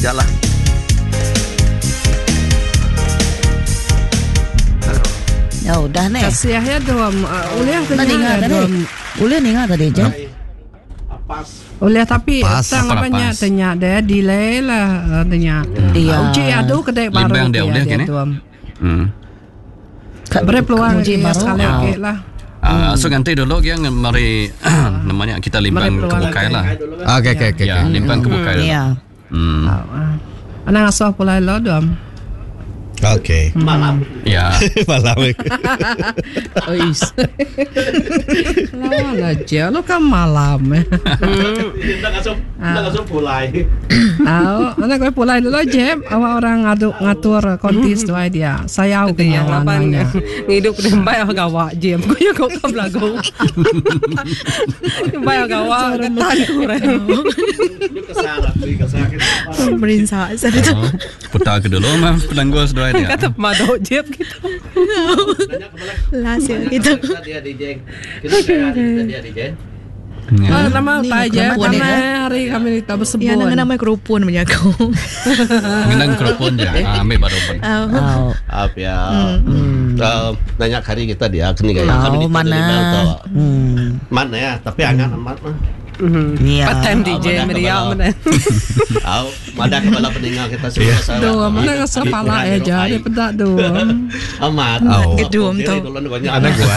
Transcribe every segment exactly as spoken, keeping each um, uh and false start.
Jalan. Ya udah nih. Kasih ya dom. Uliah Tadi ingat tadi. Uliah ingat tadi je. Uliah tapi Pas, tang apa banyak pas? tanya dia delay lah tanya. Iya. Uji adu kedai baru Limbang dia uliah dia kini? dom. Hmm. Beri peluang Uji dia baru. sekali Ah. okey lah. Ah, so ganti dulu yang mari namanya kita limbang Mari ke peluang bukai lagi. lah. Okey okey okey. Ya, limbang ke bukai dulu. Iya. Hmm. Anak asuh pula lo dom. Okey. Malam. Ya. Malam. Ois. Lawan aja lo kan malam. Nak asup, nak asup pulai. Ah, anak gue pulai dulu je. Awak orang ngadu ngatur kontis tu dia. Saya aku yang lapan namanya. hidup dengan baik gawak jem ko yang kau kam lagu baik gawak ketan kurang Dia kesalah, dia kesalah. Berinsa saya tu. Oh, putar ke dulu mah penangguh sedua dia. kata mado jem gitu Lah sia kita. Dia di jeng. Kita dia dia di jeng. Ah, Ya. nama Ni, tak je. kenapa ni, Karena hari kami kita bersebut. Ya nama nama kerupun punya aku. Ngendang kerupun je. Ah, ambil baru pun. Oh. Apa ya? Uh, nanya hari kita dia kini gaya kami Oh di mana? Hmm. mana ya? Tapi angan amat mah. Iya. paten D J meriah mana Au, ada kepala peninggal kita semua salah. Dua mana ngasah pala ya jadi pedak dua. Amat. Oh. Gedung tu. Anak gua.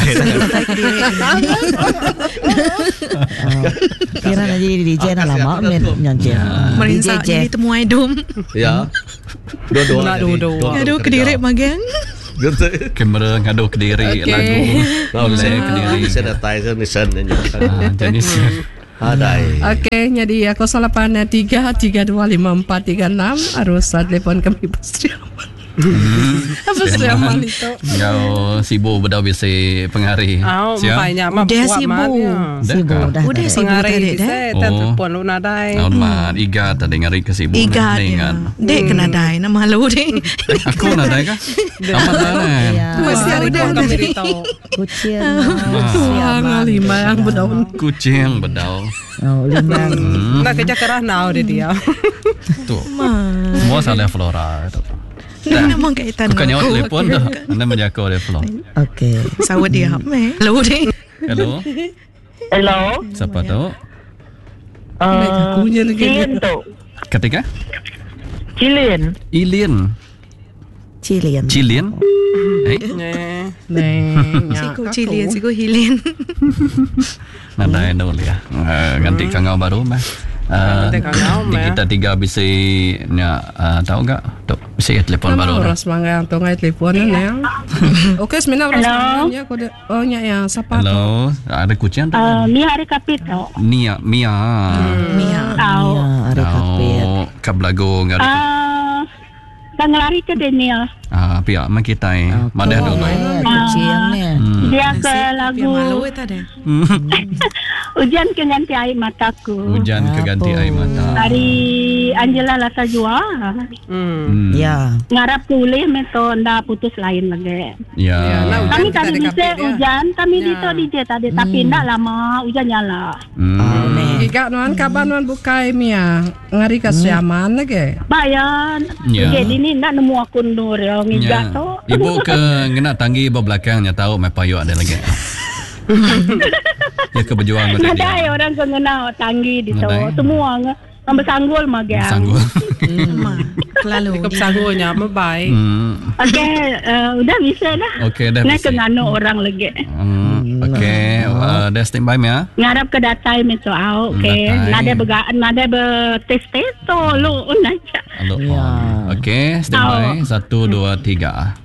Kira nak jadi D J nak lama men nyanyi. Merinsa D J. jadi temuai dom. Ya. Dua-dua. Nak dua-dua. Aduh kediri magang. Kamera ngadu ke diri Okey. lagu. Oh, Saya ke diri. Saya datang saya nisan ni. Ah, jenis. Adai. Okey, jadi aku salah lapan tiga tiga dua lima empat tiga enam harus telepon kami Pastri Aman. Apa Pastri Aman itu? Kau sibuk bedah biasa pengari. au Siap? banyak mah Udah buat sibuk. mat, ya. Sibuk dah. Udah sibuk Pengari tadi bisa dah. tan Oh. telefon lu nadai Naon mat igat tadi ngari ke sibuk. Igat Ingat. ya. Dek kena dai nama lu dek. Aku nak dai kah? Amat mana? Ya. Masih hari ada kau kami tahu Kucing. Wah, lima yang berdaun. Kucing bedau. Oh, limbang. nak kerja kerah now dia dia Tu. Semua salah flora itu. Ini memang kaitan. Bukan nyawa telefon dah. Anda menjaga oleh flora. Okey. Sawat dia me. Lu dek. Hello. Hello. Siapa tu? Uh, Kunyah lagi. Cilin tu. Ketika? Cilin. Ilin. Cilian. Cilin. Eh, eh Neng. Siku cilin, siku hilin. nada yang dulu ya. Uh, ganti kangau baru mah. Uh, Ganti kangau, di mah. kita tiga bisa nya uh, tahu enggak? Tuh, bisa ya telepon baru. dah. Orang semangga yang tu ngai teleponan ya. Okey, semina orang Hello. semangga aku de. Oh nya yang siapa tu? Halo, ada kucing tu. Uh, Mia hari kapit tu. Nia, Mia. Mia. Tahu. Ya, ada kapit. Oh, kablago enggak ada. Ah, dah ngelari ke Daniel. Ah, pihak mak kita eh. Mana Oh, dulu. eh, kucing ni. Hmm. Dia ke Dia lagu malu tadi. Hujan ke ganti air mataku. Hujan keganti Apa? air mata. Hari Angela Lasa Jua. hmm Hmm. Ya. Ngarap kuliah meto nda putus lain lagi. Ya. Ya, nah, Kami kita tadi ada bisa kapit dia. hujan, kami Ya. di tu D J tadi tapi ndak lama hujan nyala. Hmm. Oh, ni. Iga nuan kaban nuan bukai Mia. Ngari ka siaman lagi. Bayan. Ya. Jadi ni ndak nemu akun nur yang Ya. ngigat tu. Ibu ke ngena tanggi belakangnya tahu mai payu ada lagi. Ya ke berjuang tadi. Nadai orang kenal tanggi di tu. Nadai. Semua ngambil sanggul magang. Sanggul. Ma. Lalu. Kep sanggunya mah baik Hmm. Okey, uh, udah bisa dah. Okey dah. Nak bisa. kengano orang lagi. Hmm. Okey, uh, dah standby ya. Ngarap ke datai meto au. Okey, Datai. nada bega nada bertes-tes tu lu naja. Halo. Ya. Okey, standby. Satu, dua, tiga.